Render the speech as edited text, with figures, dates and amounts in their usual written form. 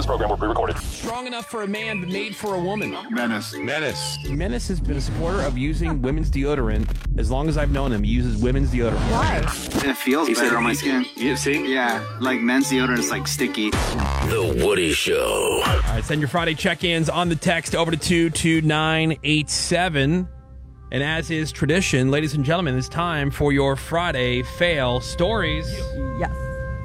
this program were pre-recorded. Strong enough for a man, but made for a woman. Menace. Menace has been a supporter of using women's deodorant. As long as I've known him, he uses women's deodorant. Why? It feels better on my skin. You see? Yeah, like men's deodorant is like sticky. The Woody Show. All right, send your Friday check-ins on the text over to 22987. And as is tradition, ladies and gentlemen, it's time for your Friday fail stories. Yes.